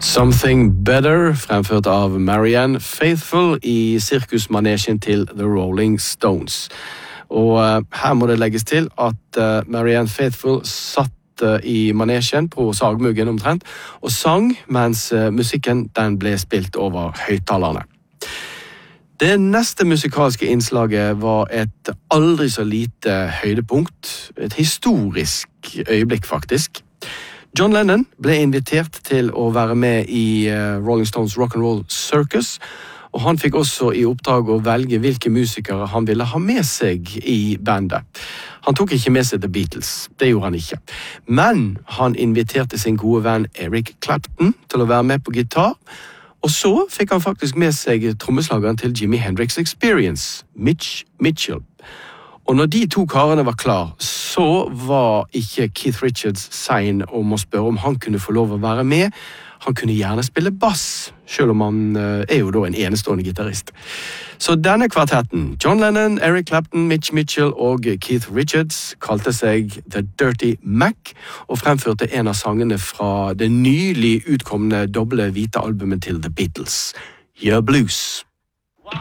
Something Better, fremført av Marianne Faithfull i sirkusmanesjen til The Rolling Stones. Og her må det legges til at Marianne Faithfull satt i manesjen på sagmuggen omtrent, og sang mens musikken den ble spilt over høyttalerne. Det neste musikalske innslaget var et aldri så lite høydepunkt, et historisk øyeblikk faktisk. John Lennon ble invitert til å være med i Rolling Stones Rock'n'Roll Circus, og han fikk også i oppdrag å velge hvilke musikere han ville ha med seg i bandet. Han tok ikke med seg The Beatles, det gjorde han ikke. Men han inviterte sin gode venn Eric Clapton til å være med på gitar, og så fikk han faktisk med seg trommeslageren til Jimi Hendrix Experience, Mitch Mitchell. Og når de to karene var klar, så var ikke Keith Richards sein om å spørre om han kunne få lov å være med. Han kunne gjerne spille bass, selv om han jo da en enestående gitarist. Så denne kvartetten, John Lennon, Eric Clapton, Mitch Mitchell og Keith Richards, kalte seg The Dirty Mac, og fremførte en av sangene fra det nylig utkomne doble hvite albumet til The Beatles, Your Blues.